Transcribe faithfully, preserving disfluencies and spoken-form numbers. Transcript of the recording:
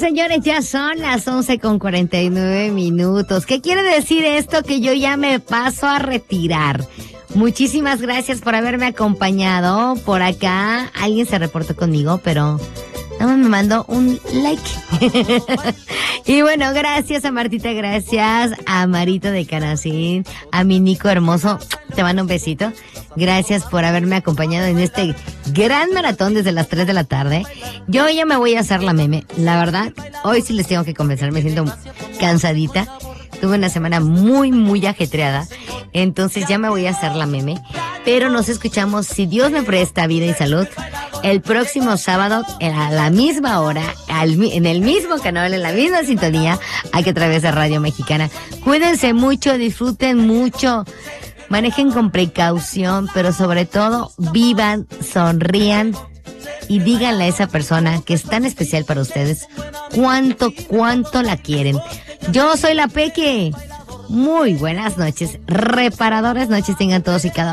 señores, ya son las once con cuarenta y nueve minutos. ¿Qué quiere decir esto? Que yo ya me paso a retirar. Muchísimas gracias por haberme acompañado. Por acá alguien se reportó conmigo, pero nada más me mandó un like. Y bueno, gracias a Martita, gracias a Marito de Canacín, a mi Nico hermoso, te mando un besito. Gracias por haberme acompañado en este gran maratón desde las tres de la tarde. Yo ya me voy a hacer la meme, la verdad, hoy sí les tengo que confesar, me siento cansadita. Tuve una semana muy, muy ajetreada, entonces ya me voy a hacer la meme. Pero nos escuchamos, si Dios me presta vida y salud, el próximo sábado a la misma hora, al, en el mismo canal, en la misma sintonía, aquí a través de Radio Mexicana. Cuídense mucho, disfruten mucho, manejen con precaución, pero sobre todo vivan, sonrían y díganle a esa persona que es tan especial para ustedes cuánto, cuánto la quieren. Yo soy la Peque. Muy buenas noches, reparadoras noches tengan todos y cada